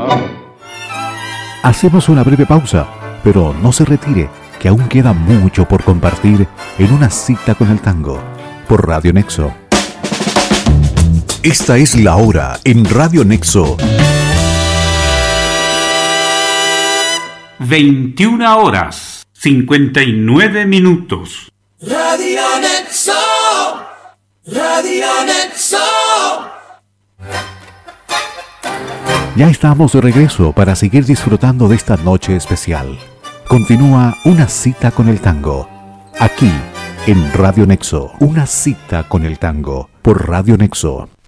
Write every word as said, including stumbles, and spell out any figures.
Hacemos una breve pausa, pero no se retire, que aún queda mucho por compartir en Una Cita con el Tango, por Radio Nexo. Esta es la hora en Radio Nexo. veintiuna horas, cincuenta y nueve minutos. Radio Nexo, Radio Nexo. Ya estamos de regreso para seguir disfrutando de esta noche especial. Continúa Una Cita con el Tango, aquí en Radio Nexo. Una Cita con el Tango, por Radio Nexo.